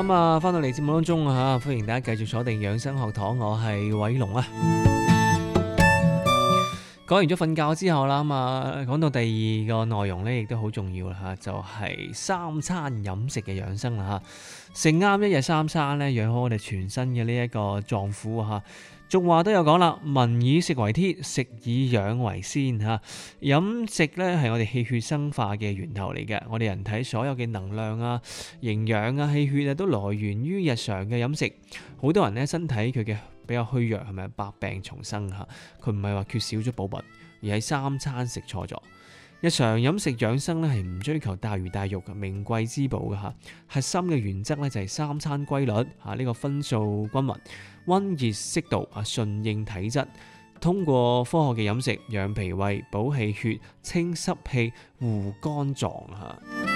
啦，咁啊，翻到嚟節目當中啊，歡迎大家繼續鎖定養生學堂，我係偉龍啊。講完咗瞓覺之後啦，咁啊，講到第二個內容咧，亦都好重要啦嚇，就係三餐飲食嘅養生啦嚇。食啱一日三餐咧，養好我哋全身嘅呢一個臟腑啊嚇。俗話都有講啦，民以食為天，食以養為先嚇。飲食咧係我哋氣血生化嘅源頭嚟嘅，我哋人體所有嘅能量啊、營養啊、氣血啊，都來源於日常嘅飲食。好多人咧身體佢嘅比較虛弱，係咪百病叢生嚇？佢唔係話缺少咗補品，而係三餐食錯咗。日常飲食養生咧係唔追求大魚大肉嘅名貴之寶嘅嚇，核心嘅原則咧就係三餐規律嚇，呢個分數均勻、溫熱適度啊，順應體質。通過科學嘅飲食養脾胃、補氣血、清濕氣、護肝臟嚇。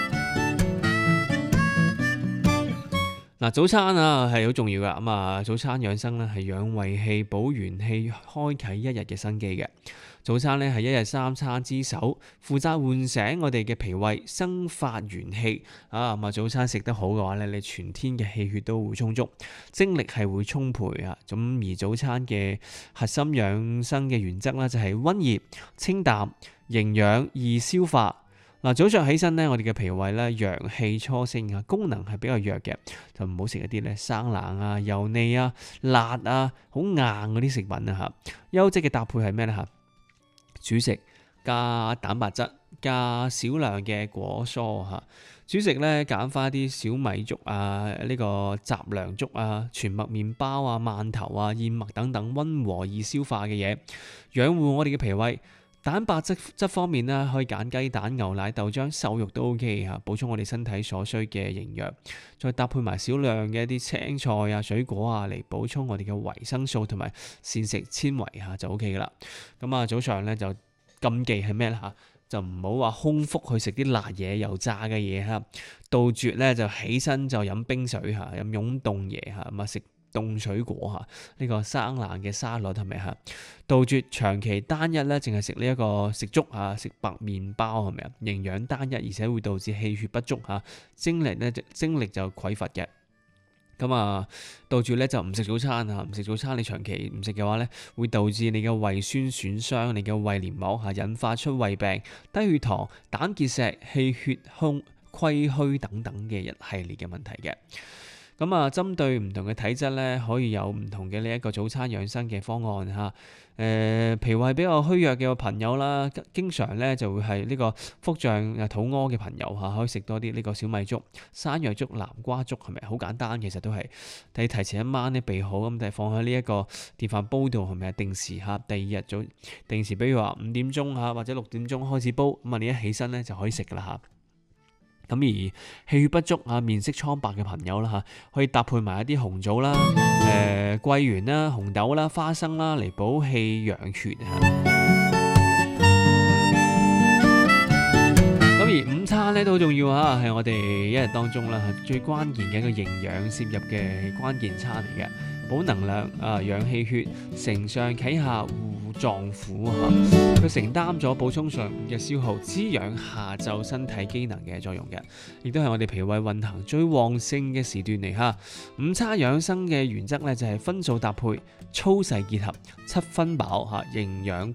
嗱，早餐啊係好重要噶，咁啊早餐養生咧係養胃氣、補元氣、開啟一日嘅生機嘅。早餐咧係一日三餐之首，負責喚醒我哋嘅脾胃，生發元氣啊。咁啊早餐食得好嘅話咧，你全天嘅氣血都會充足，精力係會充沛啊。咁而早餐嘅核心養生嘅原則咧就係溫熱、清淡、營養、易消化。嗱，早上起身咧，我哋嘅脾胃咧陽氣初升啊，功能係比較弱嘅，就唔好食一啲咧生冷啊、油膩啊、辣啊、好硬嗰啲食品啊嚇。優質嘅搭配係咩咧嚇？主食加蛋白質加少量嘅果蔬嚇。主食咧揀翻啲小米粥啊、呢個雜糧粥啊、全麥麵包啊、饅頭啊、燕麥等等溫和易消化嘅嘢，養護我哋嘅脾胃。蛋白質方面咧，可以揀雞蛋、牛奶、豆漿、瘦肉都 OK 嚇，補充我哋身體所需嘅營養。再搭配埋少量嘅一啲青菜啊、水果啊，嚟補充我哋嘅維生素同埋膳食纖維嚇就 OK 噶啦。咁啊，早上咧就禁忌係咩咧嚇？就唔好話空腹去食啲辣嘢、油炸嘅嘢嚇，杜絕咧就起身就飲冰水嚇，飲凍嘢嚇，咁啊食凍水果嚇，呢個生冷嘅沙律係咪嚇？杜絕長期單一咧，淨係食呢一個食粥嚇，食白麵包係咪啊？營養單一，而且會導致氣血不足嚇，精力就匱乏嘅。咁啊，杜絕咧就唔食早餐嚇，唔食早餐你長期唔食嘅話咧，會導致你嘅胃酸損傷，你嘅胃黏膜嚇，引發出胃病、低血糖、膽結石、氣血虧虛等等嘅一系列嘅問題嘅。咁啊，針對唔同嘅體質咧，可以有唔同嘅呢一個早餐養生嘅方案嚇。脾胃比較虛弱嘅朋友啦，經常咧就會係呢個腹脹肚屙嘅朋友嚇，可以食多啲呢個小米粥、山藥粥、南瓜粥，係咪好簡單？其實都係你提前一晚咧備好咁，就放喺呢一個電飯煲度，係咪定時嚇？第二日早定時，比如話5點鐘嚇或者6點鐘開始煲，咁啊你一起身咧就可以食噶啦嚇。咁而氣血不足啊、面色蒼白嘅朋友啦嚇，可以搭配埋一啲紅棗啦、桂圓啦、紅豆啦、花生啦嚟補氣養血嚇。咁而午餐咧都好重要嚇，係我哋一日當中啦最關鍵嘅一個營養攝入嘅關鍵餐嚟嘅，補能量啊、養氣血、承上啟下、護臟腑嚇。佢承擔咗補充上午嘅消耗，滋養下晝身體機能嘅作用嘅，亦都係我哋脾胃運行最旺盛嘅時段嚟嚇。午餐養生嘅原則咧就係分數搭配、粗細結合、七分飽嚇，營養